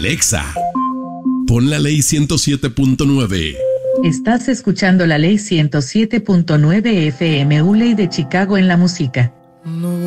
Alexa, pon la ley 107.9. Estás escuchando la ley 107.9 FM, ley de Chicago en la música.